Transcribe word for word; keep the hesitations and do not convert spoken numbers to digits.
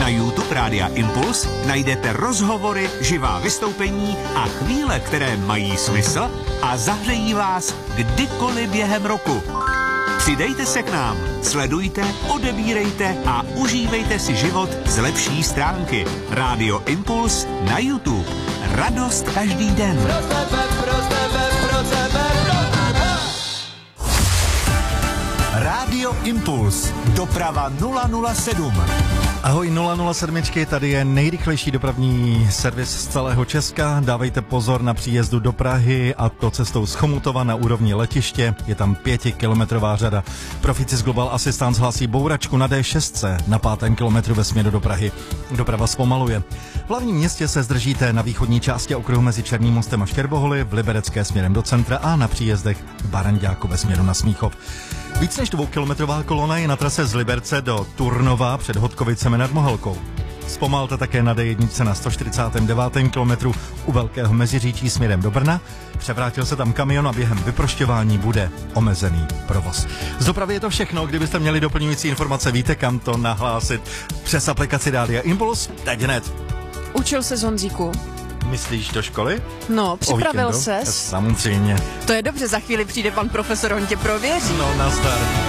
YouTube Rádia Impuls najdete rozhovory, živá vystoupení a chvíle, které mají smysl a zahřejí vás kdykoliv během roku. Přidejte se k nám, sledujte, odebírejte a užívejte si život z lepší stránky. Rádio Impuls na YouTube. Radost každý den. Pro tebe, pro tebe, pro tebe, pro tebe. Rádio Impuls. Doprava nula nula sedm. Ahoj nula nula sedm, tady je nejrychlejší dopravní servis z celého Česka. Dávejte pozor na příjezdu do Prahy, a to cestou z Chomutova na úrovni letiště. Je tam pětikilometrová řada. Proficis Global Assistance hlásí bouračku na D šest na pátém kilometru ve směru do Prahy. Doprava zpomaluje. V hlavním městě se zdržíte na východní části okruhu mezi Černým mostem a Štěrboholy, v Liberecké směrem do centra a na příjezdech v Baranďáku ve směru na Smíchov. Víc než dvoukilometrová kolona je na trase z Liberce do Turnova před Hodkovicemi nad Mohelkou. Zpomalte také na D jedna na sto čtyřicátém devátém kilometru u Velkého Meziříčí směrem do Brna. Převrátil se tam kamion a během vyprošťování bude omezený provoz. Z dopravy je to všechno. Kdybyste měli doplňující informace, víte, kam to nahlásit. Přes aplikaci Rádia Impuls, teď hned. Učil se Honzíku? Myslíš do školy? No, připravil ses? Samozřejmě. To je dobře, za chvíli přijde pan profesor, on tě prověří. No, nazdar.